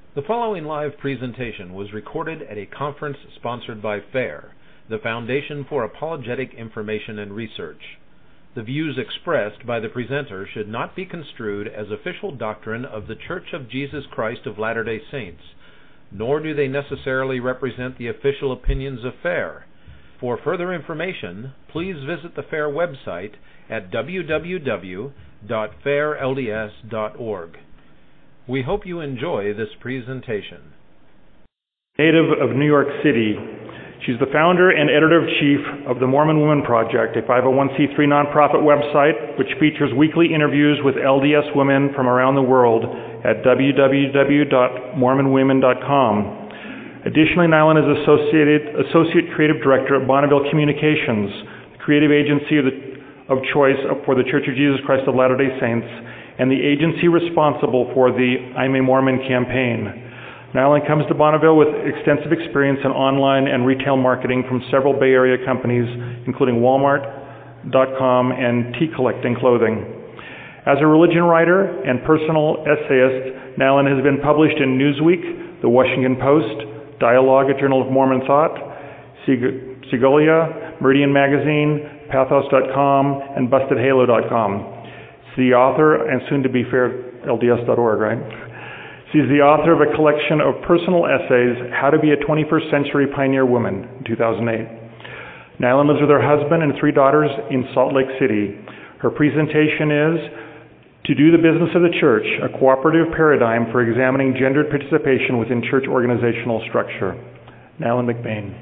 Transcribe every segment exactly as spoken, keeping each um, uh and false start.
The following live presentation was recorded at a conference sponsored by FAIR, the Foundation for Apologetic Information and Research. The views expressed by the presenter should not be construed as official doctrine of The Church of Jesus Christ of Latter-day Saints, nor do they necessarily represent the official opinions of FAIR. For further information, please visit the FAIR website at w w w dot fair l d s dot org. We hope you enjoy this presentation. Native of New York City, she's the founder and editor-in-chief of the Mormon Women Project, a five oh one c three nonprofit website which features weekly interviews with L D S women from around the world at w w w dot mormon women dot com. Additionally, Nylund is Associated, Associate Creative Director at Bonneville Communications, the creative agency of, the, of choice for the Church of Jesus Christ of Latter-day Saints, and the agency responsible for the I'm a Mormon campaign. Nylund comes to Bonneville with extensive experience in online and retail marketing from several Bay Area companies, including Walmart dot com and Tea Collecting Clothing. As a religion writer and personal essayist, Nylund has been published in Newsweek, The Washington Post, Dialogue, a Journal of Mormon Thought, Segolia, Meridian Magazine, Pathos dot com, and Busted Halo dot com. She's the author, and soon to be fair L D S dot org, right? She's the author of a collection of personal essays, How to be a twenty-first Century Pioneer Woman, in two thousand eight. Nylund lives with her husband and three daughters in Salt Lake City. Her presentation is To Do the Business of the Church, a cooperative paradigm for examining gendered participation within church organizational structure. Nylund McBain.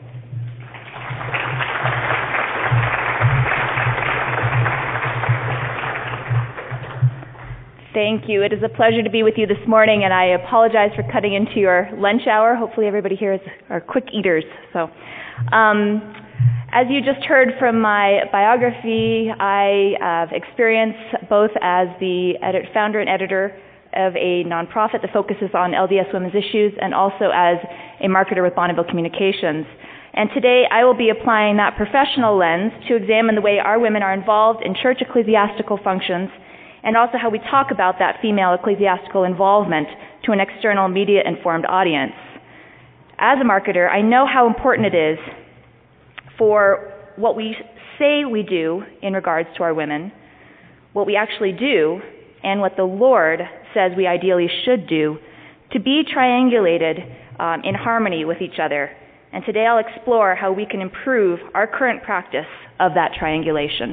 Thank you. It is a pleasure to be with you this morning, and I apologize for cutting into your lunch hour. Hopefully everybody here is, are quick eaters. So, um, as you just heard from my biography, I have experience both as the edit, founder and editor of a nonprofit that focuses on L D S women's issues, and also as a marketer with Bonneville Communications. And today I will be applying that professional lens to examine the way our women are involved in church ecclesiastical functions, and also how we talk about that female ecclesiastical involvement to an external media-informed audience. As a marketer, I know how important it is for what we say we do in regards to our women, what we actually do, and what the Lord says we ideally should do, to be triangulated um, in harmony with each other. And today I'll explore how we can improve our current practice of that triangulation.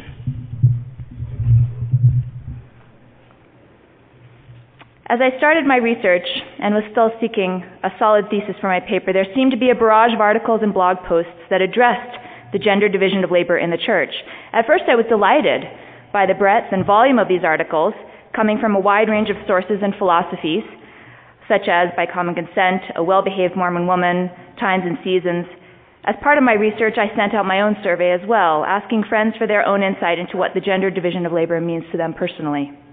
As I started my research and was still seeking a solid thesis for my paper, there seemed to be a barrage of articles and blog posts that addressed the gender division of labor in the church. At first I was delighted by the breadth and volume of these articles, coming from a wide range of sources and philosophies, such as By Common Consent, A Well-Behaved Mormon Woman, Times and Seasons. As part of my research, I sent out my own survey as well, asking friends for their own insight into what the gender division of labor means to them personally.